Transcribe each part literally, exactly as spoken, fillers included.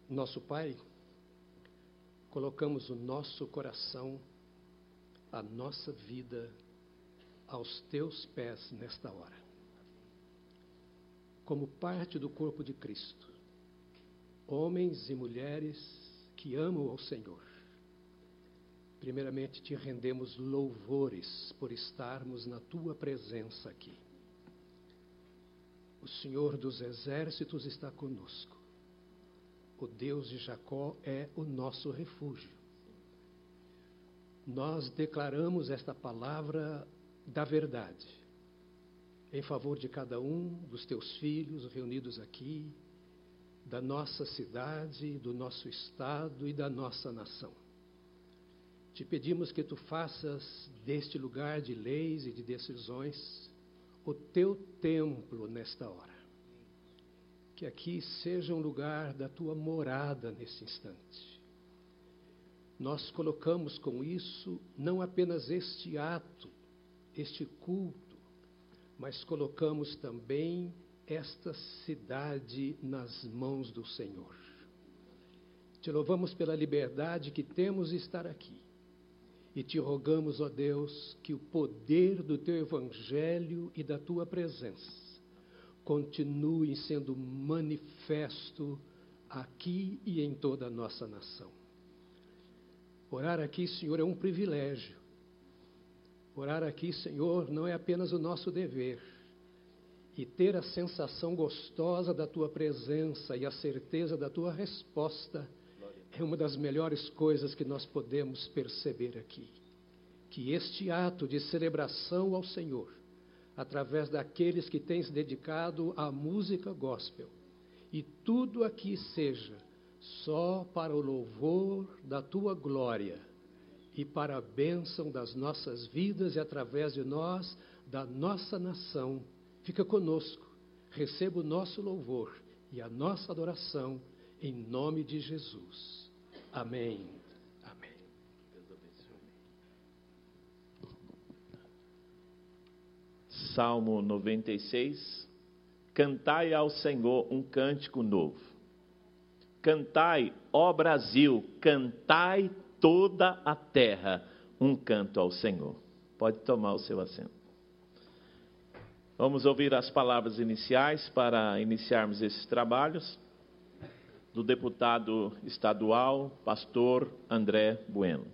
Nosso Pai, colocamos o nosso coração, a nossa vida aos teus pés nesta hora. Como parte do corpo de Cristo, homens e mulheres que amam ao Senhor, primeiramente te rendemos louvores por estarmos na tua presença aqui. O Senhor dos exércitos está conosco. O Deus de Jacó é o nosso refúgio. Nós declaramos esta palavra da verdade em favor de cada um dos teus filhos reunidos aqui, da nossa cidade, do nosso estado e da nossa nação. Te pedimos que tu faças deste lugar de leis e de decisões o teu templo nesta hora. Que aqui seja um lugar da tua morada nesse instante. Nós colocamos com isso não apenas este ato, este culto, mas colocamos também esta cidade nas mãos do Senhor. Te louvamos pela liberdade que temos de estar aqui. E te rogamos, ó Deus, que o poder do teu evangelho e da tua presença continue sendo manifesto aqui e em toda a nossa nação. Orar aqui, Senhor, é um privilégio. Orar aqui, Senhor, não é apenas o nosso dever. E ter a sensação gostosa da tua presença e a certeza da tua resposta é uma das melhores coisas que nós podemos perceber aqui. Que este ato de celebração ao Senhor, através daqueles que têm se dedicado à música gospel, e tudo aqui seja só para o louvor da tua glória e para a bênção das nossas vidas e através de nós, da nossa nação. Fica conosco, receba o nosso louvor e a nossa adoração em nome de Jesus. Amém. Amém. Salmo noventa e seis. Cantai ao Senhor um cântico novo. Cantai, ó Brasil, cantai toda a terra um canto ao Senhor. Pode tomar o seu assento. Vamos ouvir as palavras iniciais para iniciarmos esses trabalhos do deputado estadual, pastor André Bueno.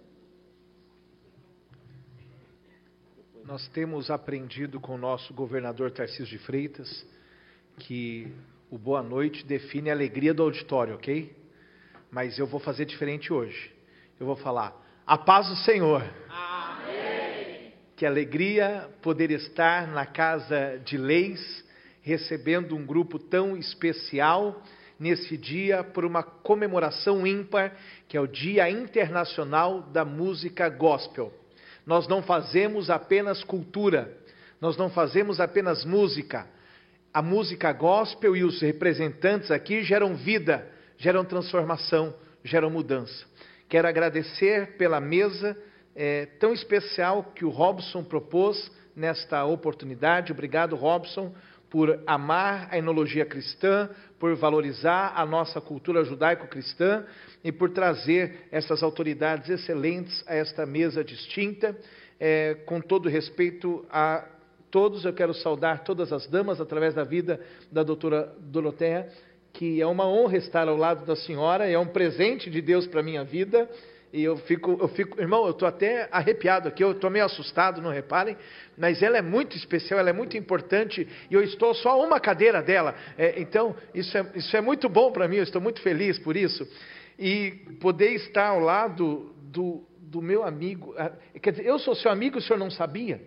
Nós temos aprendido com o nosso governador Tarcísio de Freitas que o boa noite define a alegria do auditório, ok? Mas eu vou fazer diferente hoje. Eu vou falar, a paz do Senhor. Amém. Que alegria poder estar na Casa de Leis, recebendo um grupo tão especial nesse dia por uma comemoração ímpar, que é o Dia Internacional da Música Gospel. Nós não fazemos apenas cultura, nós não fazemos apenas música. A música gospel e os representantes aqui geram vida, geram transformação, geram mudança. Quero agradecer pela mesa é, tão especial que o Robson propôs nesta oportunidade. Obrigado, Robson, por amar a enologia cristã, por valorizar a nossa cultura judaico-cristã e por trazer essas autoridades excelentes a esta mesa distinta. É, com todo respeito a todos, eu quero saudar todas as damas através da vida da doutora Doroteia, que é uma honra estar ao lado da senhora, é um presente de Deus para a minha vida. E eu fico, eu fico, irmão, eu estou até arrepiado aqui, eu estou meio assustado, não reparem, mas ela é muito especial, ela é muito importante, e eu estou só a uma cadeira dela, é, então isso é, isso é muito bom para mim, eu estou muito feliz por isso, e poder estar ao lado do, do meu amigo, quer dizer, eu sou seu amigo, o senhor não sabia?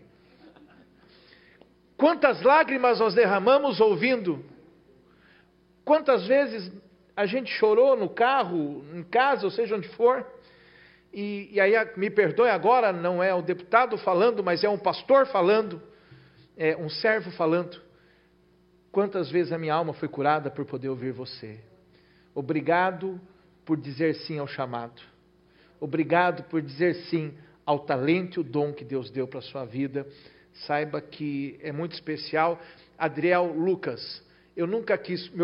Quantas lágrimas nós derramamos ouvindo, quantas vezes a gente chorou no carro, em casa, ou seja onde for. E, e aí, me perdoe agora, não é o deputado falando, mas é um pastor falando, é um servo falando. Quantas vezes a minha alma foi curada por poder ouvir você. Obrigado por dizer sim ao chamado. Obrigado por dizer sim ao talento e o dom que Deus deu para a sua vida. Saiba que é muito especial. Adriel Lucas, eu nunca quis...